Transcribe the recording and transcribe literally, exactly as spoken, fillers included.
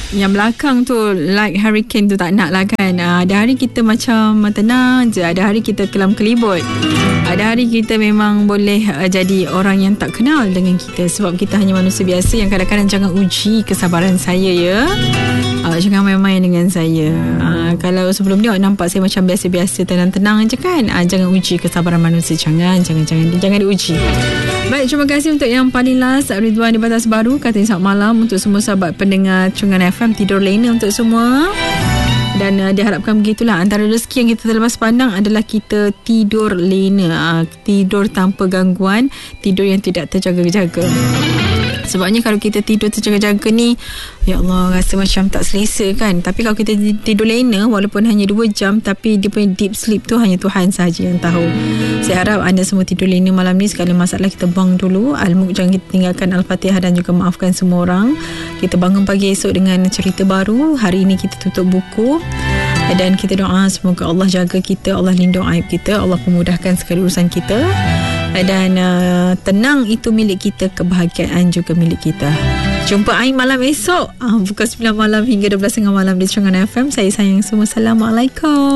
Yang belakang tu like hurricane tu tak nak lah kan. uh, Ada hari kita macam tenang je, ada hari kita kelam kelibut, ada hari kita memang boleh uh, jadi orang yang tak kenal dengan kita. Sebab kita hanya manusia biasa yang kadang-kadang jangan uji kesabaran saya ya. uh, Jangan main-main dengan saya. uh, Kalau sebelum ni awak nampak saya macam biasa-biasa, tenang-tenang je kan. uh, Jangan uji kesabaran manusia. Jangan Jangan-jangan Jangan diuji. Baik, terima kasih untuk yang paling last, Ridwan di Batas Baru. Katanya selamat malam untuk semua sahabat pendengar Cungan F M. Tidur lena untuk semua. Dan uh, diharapkan begitulah. Antara rezeki yang kita terlepas pandang adalah kita tidur lena, uh, tidur tanpa gangguan, tidur yang tidak terjaga-jaga. Sebabnya kalau kita tidur terjaga-jaga ni, ya Allah, rasa macam tak selesa kan. Tapi kalau kita tidur lena, walaupun hanya dua jam, tapi dia punya deep sleep tu hanya Tuhan sahaja yang tahu. Saya harap anda semua tidur lena malam ni. Segala masalah kita buang dulu. Al-Mulk jangan kita tinggalkan, Al-Fatihah, dan juga maafkan semua orang. Kita bangun pagi esok dengan cerita baru. Hari ini kita tutup buku. Dan kita doa semoga Allah jaga kita, Allah lindung aib kita, Allah pemudahkan segala urusan kita. Dan uh, tenang itu milik kita, kebahagiaan juga milik kita. Jumpa Ain malam esok, uh, pukul sembilan malam hingga dua belas tiga puluh malam di Cungan F M. Saya sayang semua. Assalamualaikum.